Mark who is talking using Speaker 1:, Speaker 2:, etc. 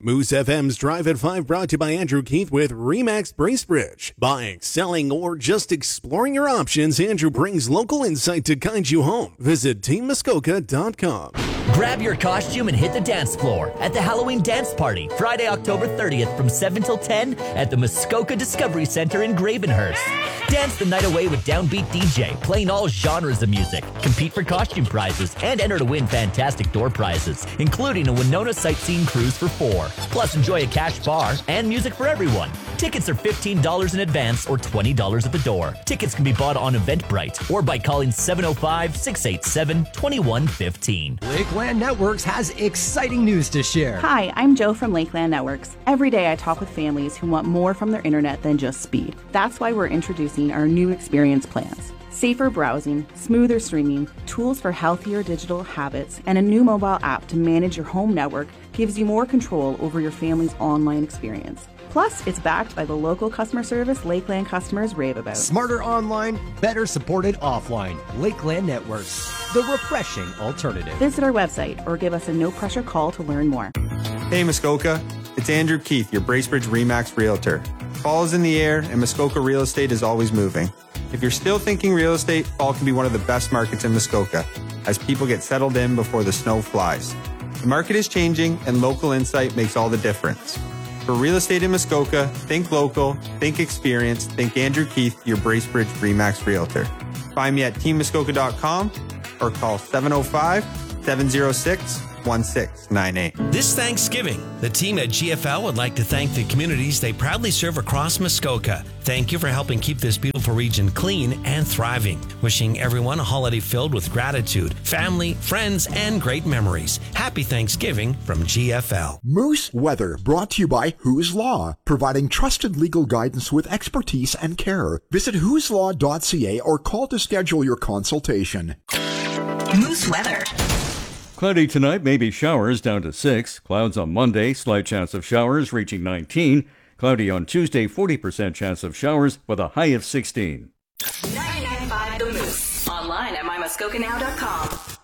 Speaker 1: Moose FM's Drive at 5 brought to you by Andrew Keith with RE/MAX Bracebridge. Buying, selling, or just exploring your options, Andrew brings local insight to guide you home. Visit teammuskoka.com.
Speaker 2: Grab your costume and hit the dance floor at the Halloween Dance Party, Friday, October 30th from 7 till 10 at the Muskoka Discovery Center in Gravenhurst. Dance the night away with Downbeat DJ, playing all genres of music. Compete for costume prizes and enter to win fantastic door prizes, including a Winona sightseeing cruise for 4. Plus, enjoy a cash bar and music for everyone. Tickets are $15 in advance or $20 at the door. Tickets can be bought on Eventbrite or by calling 705-687-2115.
Speaker 3: Lakeland Networks has exciting news to share.
Speaker 4: Hi, I'm Joe from Lakeland Networks. Every day I talk with families who want more from their internet than just speed. That's why we're introducing our new experience plans. Safer browsing, smoother streaming, tools for healthier digital habits, and a new mobile app to manage your home network gives you more control over your family's online experience. Plus, it's backed by the local customer service Lakeland customers rave about.
Speaker 3: Smarter online, better supported offline. Lakeland Networks, the refreshing alternative.
Speaker 4: Visit our website or give us a no-pressure call to learn more.
Speaker 5: Hey Muskoka, it's Andrew Keith, your Bracebridge RE/MAX Realtor. Fall is in the air and Muskoka real estate is always moving. If you're still thinking real estate, fall can be one of the best markets in Muskoka as people get settled in before the snow flies. The market is changing and local insight makes all the difference. For real estate in Muskoka, think local, think experience, think Andrew Keith, your Bracebridge RE/MAX Realtor. Find me at teammuskoka.com or call 705-706-1698.
Speaker 6: This Thanksgiving, the team at GFL would like to thank the communities they proudly serve across Muskoka. Thank you for helping keep this beautiful region clean and thriving. Wishing everyone a holiday filled with gratitude, family, friends, and great memories. Happy Thanksgiving from GFL.
Speaker 7: Moose Weather, brought to you by Who's Law, providing trusted legal guidance with expertise and care. Visit whoslaw.ca or call to schedule your consultation.
Speaker 8: Moose Weather.
Speaker 9: Cloudy tonight, maybe showers down to 6. Clouds on Monday, slight chance of showers reaching 19. Cloudy on Tuesday, 40% chance of showers with a high of 16.
Speaker 8: 99.5 The Moose. Online at mymuskokanow.com.